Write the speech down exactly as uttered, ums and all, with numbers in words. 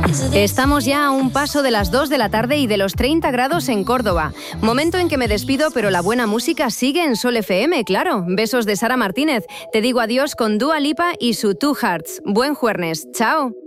Estamos ya a un paso de las dos de la tarde y de los treinta grados en Córdoba. Momento en que me despido, pero la buena música sigue en Sol F M, claro. Besos de Sara Martínez. Te digo adiós con Dua Lipa y su Two Hearts. Buen jueves. Chao.